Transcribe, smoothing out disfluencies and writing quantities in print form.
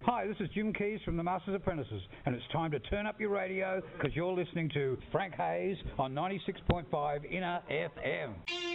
Hi, this is Jim Keys from the Masters Apprentices, and it's time to turn up your radio because you're listening to Frank Hayes on 96.5 Inner FM.